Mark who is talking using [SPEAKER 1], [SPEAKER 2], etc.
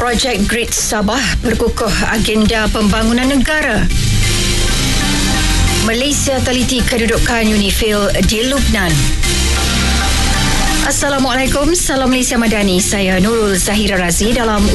[SPEAKER 1] Projek Grid Sabah berkukuh agenda pembangunan negara. Malaysia teliti kedudukan UNIFIL di Lubnan. Assalamualaikum, salam Malaysia Madani. Saya Nurul Zahira Razi dalam